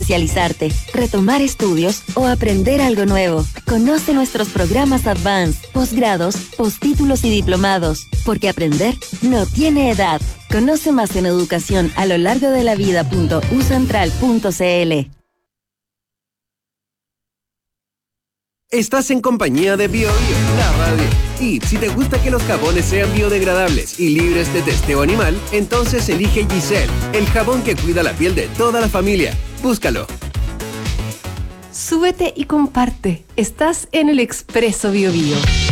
especializarte, retomar estudios o aprender algo nuevo. Conoce nuestros programas Advanced, posgrados, postítulos y diplomados, porque aprender no tiene edad. Conoce más en educación a lo largo de la vida.ucentral.cl. Estás en compañía de BioBio, la radio. Y si te gusta que los jabones sean biodegradables y libres de testeo animal, entonces elige Giselle, el jabón que cuida la piel de toda la familia. Búscalo. Súbete y comparte. Estás en el Expreso BioBio.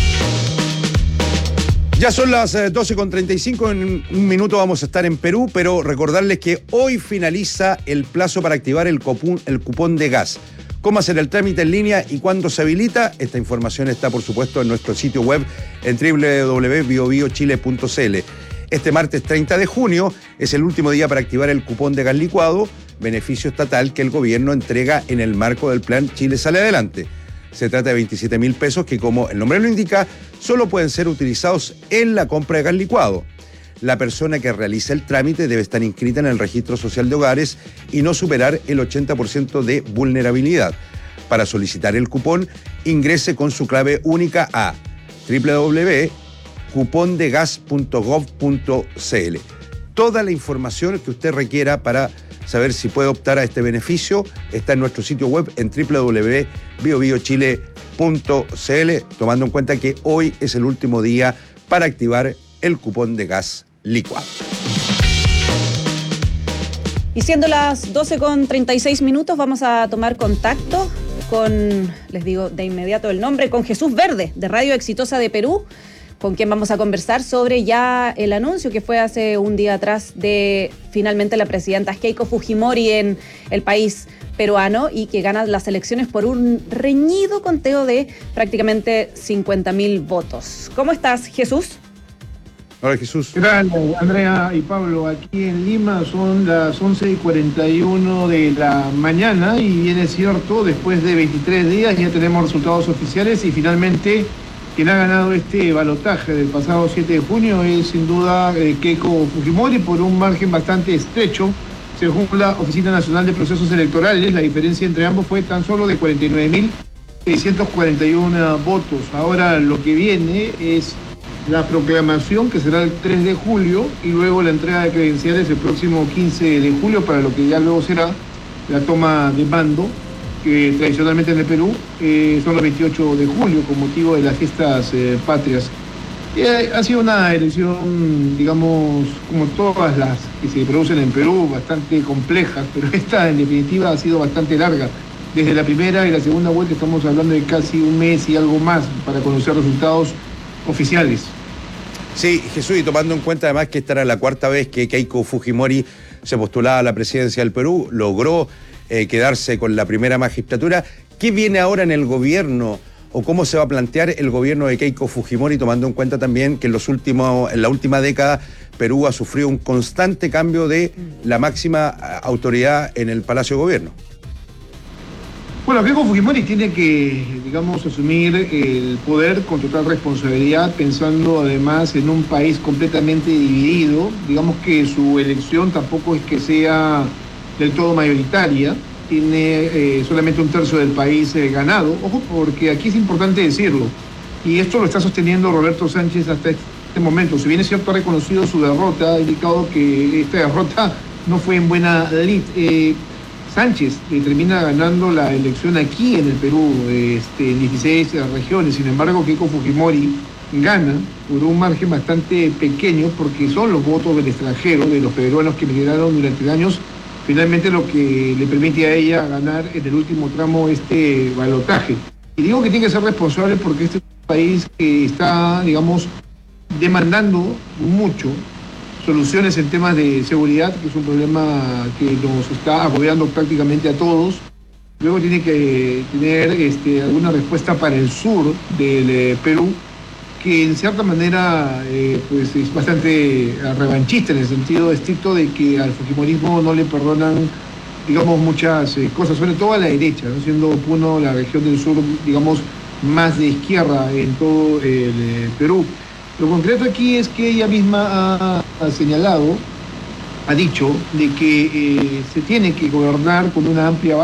Ya son las 12:35, en un minuto vamos a estar en Perú, pero recordarles que hoy finaliza el plazo para activar el cupón de gas. Cómo hacer el trámite en línea y cuándo se habilita. Esta información está, por supuesto, en nuestro sitio web en www.biobiochile.cl. Este martes 30 de junio es el último día para activar el cupón de gas licuado, beneficio estatal que el gobierno entrega en el marco del plan Chile Sale Adelante. Se trata de 27.000 pesos que, como el nombre lo indica, solo pueden ser utilizados en la compra de gas licuado. La persona que realiza el trámite debe estar inscrita en el Registro Social de Hogares y no superar el 80% de vulnerabilidad. Para solicitar el cupón, ingrese con su clave única a www.cupondegas.gov.cl. Toda la información que usted requiera para saber si puede optar a este beneficio está en nuestro sitio web en www.biobiochile.cl, tomando en cuenta que hoy es el último día para activar el cupón de gas licuado. Y siendo las 12:36, vamos a tomar contacto con, les digo de inmediato el nombre, con Jesús Verde, de Radio Exitosa de Perú, con quien vamos a conversar sobre ya el anuncio que fue hace un día atrás de finalmente la presidenta Keiko Fujimori en el país peruano y que gana las elecciones por un reñido conteo de prácticamente 50.000 votos. ¿Cómo estás, Jesús? Hola, Jesús. ¿Qué tal, Andrea y Pablo? Aquí en Lima son las 11:41 de la mañana y bien es cierto, después de 23 días ya tenemos resultados oficiales y finalmente quien ha ganado este balotaje del pasado 7 de junio es sin duda Keiko Fujimori por un margen bastante estrecho. Según la Oficina Nacional de Procesos Electorales, la diferencia entre ambos fue tan solo de 49.641 votos. Ahora lo que viene es la proclamación, que será el 3 de julio, y luego la entrega de credenciales el próximo 15 de julio, para lo que ya luego será la toma de mando, que tradicionalmente en el Perú son los 28 de julio, con motivo de las fiestas patrias. Ha sido una elección, digamos, como todas las que se producen en Perú, bastante compleja, pero esta en definitiva ha sido bastante larga. Desde la primera y la segunda vuelta estamos hablando de casi un mes y algo más para conocer resultados oficiales. Sí, Jesús, y tomando en cuenta además que esta era la cuarta vez que Keiko Fujimori se postulaba a la presidencia del Perú, logró quedarse con la primera magistratura. ¿Qué viene ahora en el gobierno o cómo se va a plantear el gobierno de Keiko Fujimori, tomando en cuenta también que en la última década Perú ha sufrido un constante cambio de la máxima autoridad en el Palacio de Gobierno? Bueno, Keiko Fujimori tiene que, digamos, asumir el poder con total responsabilidad, pensando además en un país completamente dividido. Digamos que su elección tampoco es que sea del todo mayoritaria, tiene solamente un tercio del país ganado. Ojo, porque aquí es importante decirlo, y esto lo está sosteniendo Roberto Sánchez hasta este momento. Si bien es cierto, ha reconocido su derrota, ha indicado que esta derrota no fue en buena lid. Sánchez termina ganando la elección aquí en el Perú, en 16 regiones. Sin embargo, Keiko Fujimori gana por un margen bastante pequeño, porque son los votos del extranjero, de los peruanos que migraron durante años, finalmente lo que le permite a ella ganar en el último tramo este balotaje. Y digo que tiene que ser responsable porque este es un país que está, digamos, demandando mucho soluciones en temas de seguridad, que es un problema que nos está agobiando prácticamente a todos. Luego tiene que tener alguna respuesta para el sur del Perú, que en cierta manera pues es bastante revanchista en el sentido estricto de que al fujimorismo no le perdonan, digamos, muchas cosas, sobre todo a la derecha, ¿no? Siendo Puno la región del sur, digamos, más de izquierda en todo el Perú. Lo concreto aquí es que ella misma ha señalado, ha dicho, de que se tiene que gobernar con una amplia base